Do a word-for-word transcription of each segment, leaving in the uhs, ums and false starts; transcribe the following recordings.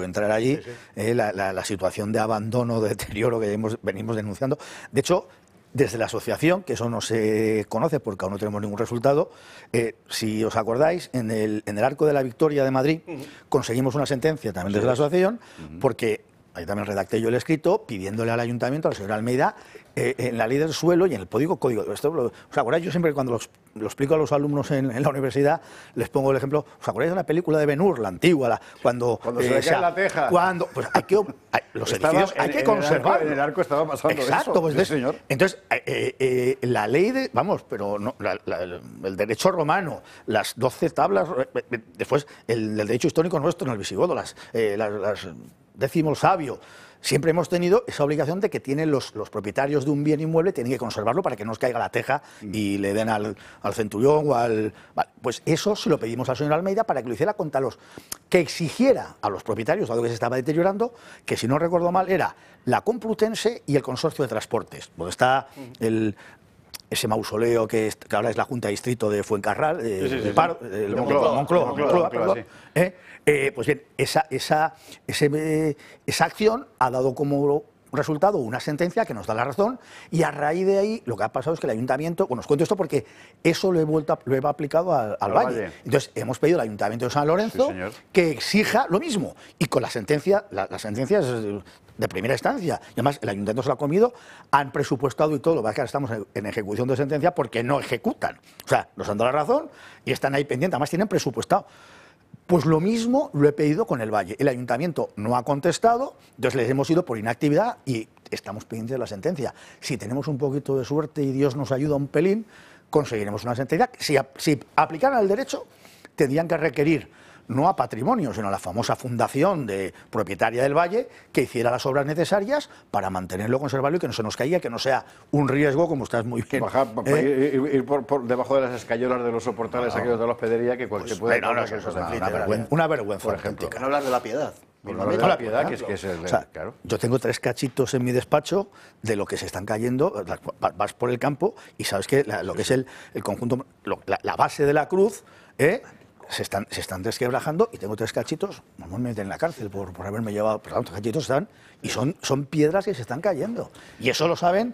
entrar allí, sí, sí. Eh, la, la, la situación de abandono, de deterioro que hemos, venimos denunciando. De hecho, desde la asociación, que eso no se conoce porque aún no tenemos ningún resultado, eh, si os acordáis, en el, en el Arco de la Victoria de Madrid uh-huh. conseguimos una sentencia también desde la asociación, uh-huh. porque ahí también redacté yo el escrito pidiéndole al ayuntamiento, al señor Almeida, eh, en la ley del suelo y en el código código. Esto lo, ¿os acordáis? Yo siempre cuando los, lo explico a los alumnos en, en la universidad les pongo el ejemplo. ¿Os acordáis de una película de Ben-Hur, la antigua, la, cuando cuando eh, se le cae la teja? Cuando, pues hay que hay, los edificios hay que conservar. En el arco estaba pasando Exacto, eso. Pues sí, de, señor. Entonces eh, eh, la ley de, vamos, pero no, la, la, el derecho romano, las doce tablas, después el, el derecho histórico nuestro en el visigodo, las, eh, las, las décimo sabio. Siempre hemos tenido esa obligación de que tienen los, los propietarios de un bien inmueble, tienen que conservarlo para que no os caiga la teja y le den al, al centurión o al... Vale, pues eso se lo pedimos al señor Almeida para que lo hiciera contra los... que exigiera a los propietarios, dado que se estaba deteriorando, que si no recuerdo mal era la Complutense y el Consorcio de Transportes, donde está el... ese mausoleo que, es, que ahora es la Junta de Distrito de Fuencarral, de, sí, sí, sí, de Paro, sí. de, de Moncloa, Moncloa, Moncloa, Moncloa, Moncloa, perdón, sí. ¿eh? Eh, pues bien, esa, esa, ese, esa acción ha dado como resultado una sentencia que nos da la razón y a raíz de ahí lo que ha pasado es que el ayuntamiento, bueno, os cuento esto porque eso lo he, vuelto a, lo he aplicado al, al, al Valle. Valle. Entonces hemos pedido al ayuntamiento de San Lorenzo sí, que exija lo mismo y con la sentencia, la, la sentencia es de primera instancia y además el ayuntamiento se lo ha comido, han presupuestado y todo, lo que ahora estamos en ejecución de sentencia porque no ejecutan, o sea, nos han dado la razón y están ahí pendientes, además tienen presupuestado. Pues lo mismo lo he pedido con el Valle. El ayuntamiento no ha contestado, entonces les hemos ido por inactividad y estamos pendientes de la sentencia. Si tenemos un poquito de suerte y Dios nos ayuda un pelín, conseguiremos una sentencia. Si, si aplicaran el derecho, tendrían que requerir no a patrimonio, sino a la famosa fundación de propietaria del Valle que hiciera las obras necesarias para mantenerlo, conservarlo y que no se nos caiga, que no sea un riesgo, como estás muy bien. Bajar, ¿eh? ir, ir por, por debajo de las escayolas de los soportales no, aquellos de la hospedería que cualquier pues, puede... No, no, no, no, una, una, vergüenza, una vergüenza, por ejemplo. No hablar de la piedad. No hablar de la piedad, que es, que es el... O sea, claro. Yo tengo tres cachitos en mi despacho de lo que se están cayendo, vas por el campo y sabes que la, lo que es el, el conjunto, lo, la, la base de la cruz, ¿eh? Se están, se están desquebrajando y tengo tres cachitos, no me meten en la cárcel por, por haberme llevado, pero los cachitos están, y son, son piedras que se están cayendo. Y eso lo saben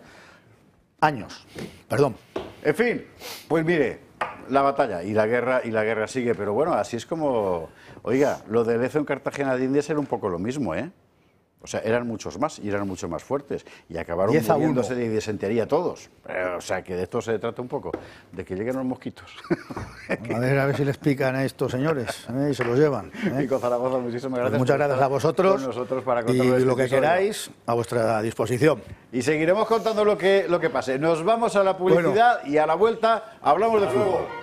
años. Perdón. En fin, pues mire, la batalla y la guerra y la guerra sigue, pero bueno, así es como... Oiga, lo de Lezo en Cartagena de Indias era un poco lo mismo, ¿eh? O sea, eran muchos más y eran mucho más fuertes. Y acabaron muriéndose de disentería todos. Pero, o sea, que de esto se trata un poco, de que lleguen los mosquitos. A ver, a ver si les pican a estos señores ¿eh? Y se los llevan. ¿eh? Pico Zaragoza, muchísimas gracias. Pues muchas gracias a vosotros. Con nosotros para y este lo que episodio. queráis, a vuestra disposición. Y seguiremos contando lo que, lo que pase. Nos vamos a la publicidad bueno. Y a la vuelta hablamos de fútbol.